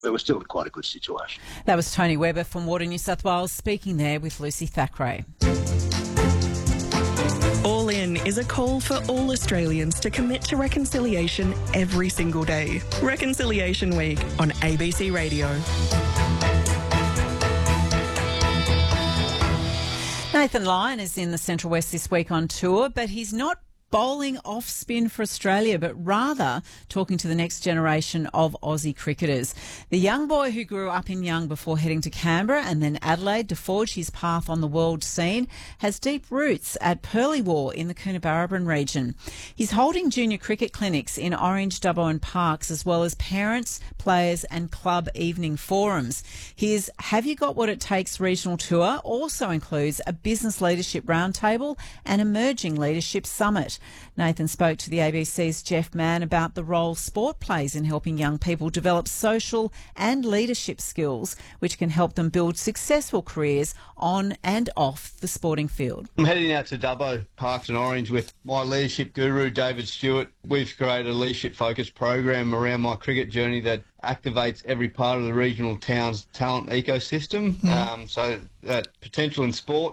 but we're still in quite a good situation. That was Tony Webber from Water New South Wales speaking there with Lucy Thackeray. All In is a call for all Australians to commit to reconciliation every single day. Reconciliation Week on ABC Radio. Nathan Lyon is in the Central West this week on tour, but he's not bowling off spin for Australia, but rather talking to the next generation of Aussie cricketers. The young boy who grew up in Young before heading to Canberra and then Adelaide to forge his path on the world scene has deep roots at Purley-War in the Coonabarabran region. He's holding junior cricket clinics in Orange, Dubbo and Parks, as well as parents, players and club evening forums. His Have You Got What It Takes regional tour also includes a business leadership roundtable and emerging leadership summit. Nathan spoke to the ABC's Jeff Mann about the role sport plays in helping young people develop social and leadership skills, which can help them build successful careers on and off the sporting field. I'm heading out to Dubbo, Parks and Orange with my leadership guru, David Stewart. We've created a leadership-focused program around my cricket journey that activates every part of the regional town's talent ecosystem. So that potential in sport,